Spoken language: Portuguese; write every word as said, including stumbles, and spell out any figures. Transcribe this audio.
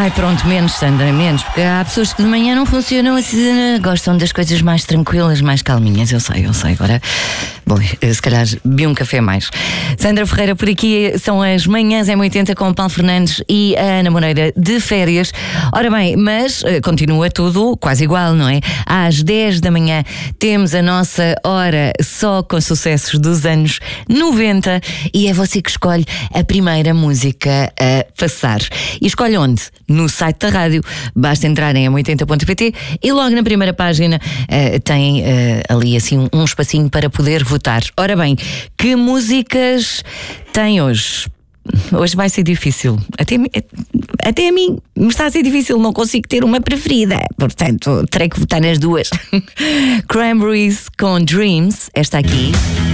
Ai, pronto, menos, Sandra, menos, porque há pessoas que de manhã não funcionam assim, gostam das coisas mais tranquilas, mais calminhas, eu sei, eu sei, agora, bom, se calhar bebi um café mais. Sandra Ferreira por aqui, são as manhãs M oitenta com o Paulo Fernandes e a Ana Moreira de férias. Ora bem, mas uh, continua tudo quase igual, não é? Às dez da manhã temos a nossa hora só com sucessos dos anos noventa e é você que escolhe a primeira música a passar. E escolhe onde? No site da rádio. Basta entrar em m oitenta ponto pt e logo na primeira página uh, tem uh, ali assim um, um espacinho para poder votar. Ora bem, que músicas tem hoje? Hoje vai ser difícil. Até, até a mim me está a ser difícil, não consigo ter uma preferida. Portanto, terei que votar nas duas. Cranberries com Dreams, esta aqui.